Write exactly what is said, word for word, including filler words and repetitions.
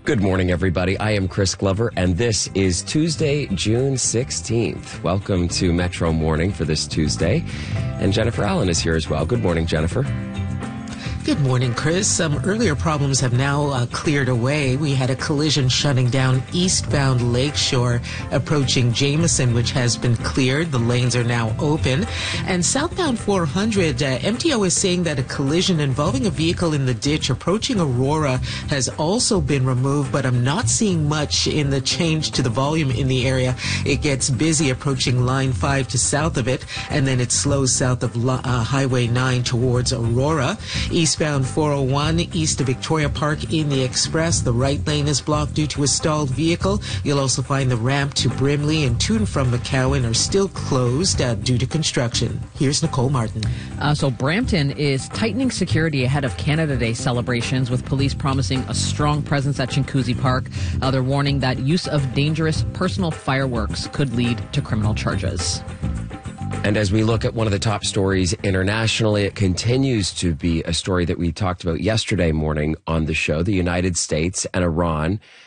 Good morning, everybody. I am Chris Glover, and this is Tuesday, June sixteenth. Welcome to Metro Morning for this Tuesday. And Jennifer Allen is here as well. Good morning, Jennifer. Good morning, Chris. Some earlier problems have now uh, cleared away. We had a collision shutting down eastbound Lakeshore approaching Jameson, which has been cleared. The lanes are now open. And southbound four hundred, uh, M T O is saying that a collision involving a vehicle in the ditch approaching Aurora has also been removed, but I'm not seeing much in the change to the volume in the area. It gets busy approaching Line five to south of it, and then it slows south of uh, Highway nine towards Aurora. East Eastbound four oh one east of Victoria Park in the Express. The right lane is blocked due to a stalled vehicle. You'll also find the ramp to Brimley and to and from McCowan are still closed uh, due to construction. Here's Nicole Martin. Uh, so Brampton is tightening security ahead of Canada Day celebrations, with police promising a strong presence at Chinguacousy Park. Uh, they're warning that use of dangerous personal fireworks could lead to criminal charges. And as we look at one of the top stories internationally, it continues to be a story that we talked about yesterday morning on the show, the United States and Iran